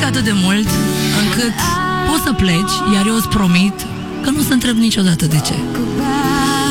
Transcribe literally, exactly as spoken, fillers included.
atât de mult încât poți să pleci, iar eu îți promit că nu o să întreb niciodată de ce.